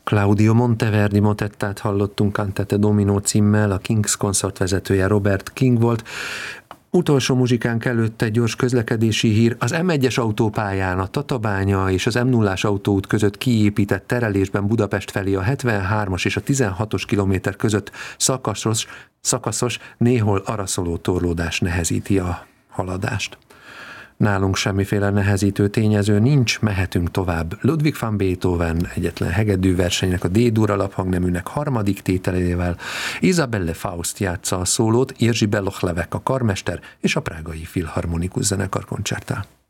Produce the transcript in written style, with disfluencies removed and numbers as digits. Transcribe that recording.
Claudio Monteverdi motettát hallottunk Cantate Domino címmel, a Kings Consort vezetője Robert King volt. Utolsó muzsikánk előtt egy gyors közlekedési hír. Az M1-es autópályán a Tatabánya és az M0-ás autóút között kiépített terelésben Budapest felé a 73-as és a 16-os kilométer között szakaszos, néhol araszoló torlódás nehezíti a haladást. Nálunk semmiféle nehezítő tényező nincs, mehetünk tovább. Ludwig van Beethoven egyetlen hegedű versenynek a D-dur alaphangneműnek harmadik tételével Isabelle Faust játsza a szólót, Jerzy Belohlevek a karmester és a Prágai Filharmonikus Zenekar koncertál.